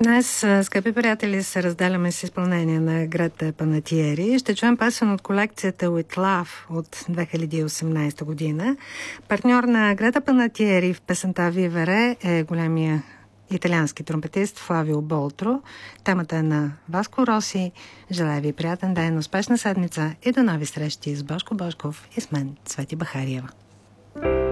Днес, скъпи приятели, се разделяме с изпълнение на Грета Панатиери. Ще чуем песен от колекцията With Love от 2018 година. Партньор на Грета Панатиери в песента Вивере е големия италиански тромпетист Флавио Болтро. Темата е на Васко Роси. Желая ви приятен ден, успешна седмица и до нови срещи с Бошко Бошков и с мен, Цвети Бахариева.